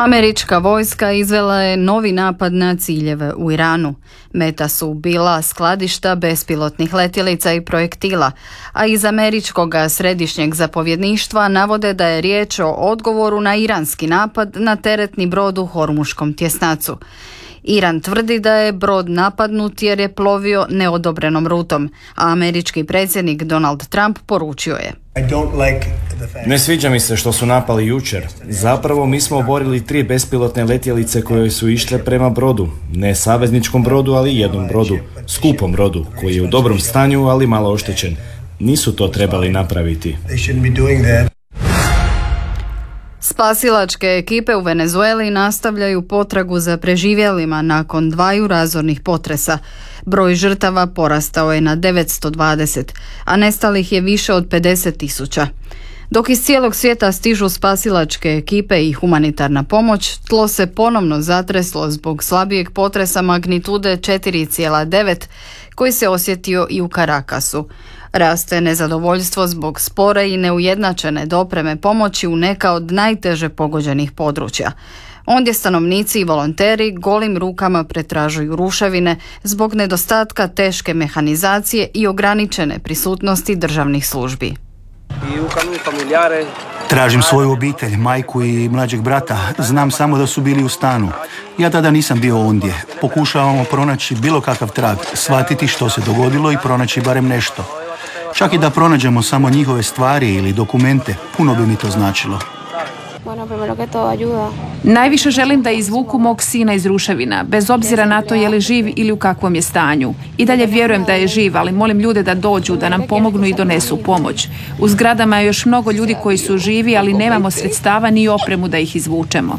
Američka vojska izvela je novi napad na ciljeve u Iranu. Meta su bila skladišta bespilotnih letjelica i projektila, a iz američkog središnjeg zapovjedništva navode da je riječ o odgovoru na iranski napad na teretni brod u Hormuškom tjesnacu. Iran tvrdi da je brod napadnut jer je plovio neodobrenom rutom, a američki predsjednik Donald Trump poručio je: Ne sviđa mi se što su napali jučer. Zapravo mi smo oborili 3 bespilotne letjelice koje su išle prema brodu. Ne savezničkom brodu, ali jednom brodu. Skupom brodu, koji je u dobrom stanju, ali malo oštećen. Nisu to trebali napraviti. Spasilačke ekipe u Venezueli nastavljaju potragu za preživjelima nakon 2 razornih potresa. Broj žrtava porastao je na 920, a nestalih je više od 50.000. Dok iz cijelog svijeta stižu spasilačke ekipe i humanitarna pomoć, tlo se ponovno zatreslo zbog slabijeg potresa magnitude 4,9 koji se osjetio i u Caracasu. Raste nezadovoljstvo zbog spore i neujednačene dopreme pomoći u neka od najteže pogođenih područja. Ondje stanovnici i volonteri golim rukama pretražuju ruševine zbog nedostatka teške mehanizacije i ograničene prisutnosti državnih službi. Tražim svoju obitelj, majku i mlađeg brata. Znam samo da su bili u stanu. Ja tada nisam bio ondje. Pokušavamo pronaći bilo kakav trag, shvatiti što se dogodilo i pronaći barem nešto. Čak i da pronađemo samo njihove stvari ili dokumente, puno bi mi to značilo. Najviše želim da izvuku mog sina iz ruševina, bez obzira na to je li živ ili u kakvom je stanju. I dalje vjerujem da je živ, ali molim ljude da dođu, da nam pomognu i donesu pomoć. U zgradama je još mnogo ljudi koji su živi, ali nemamo sredstava ni opremu da ih izvučemo.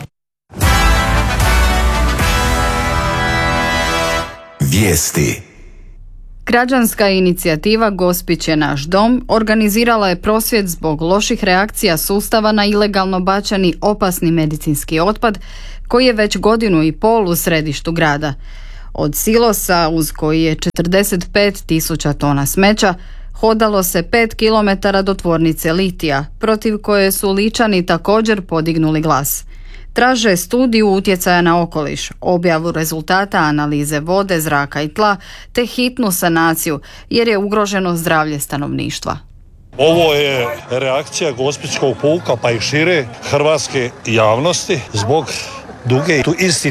Vijesti. Građanska inicijativa Gospić je naš dom organizirala je prosvjed zbog loših reakcija sustava na ilegalno bačeni opasni medicinski otpad koji je već 1,5 godinu u središtu grada. Od silosa uz koji je 45.000 tona smeća hodalo se 5 km do tvornice litija, protiv koje su Ličani također podignuli glas. Traže studiju utjecaja na okoliš, objavu rezultata analize vode, zraka i tla, te hitnu sanaciju jer je ugroženo zdravlje stanovništva. Ovo je reakcija Gospićkog puka pa i šire hrvatske javnosti zbog duge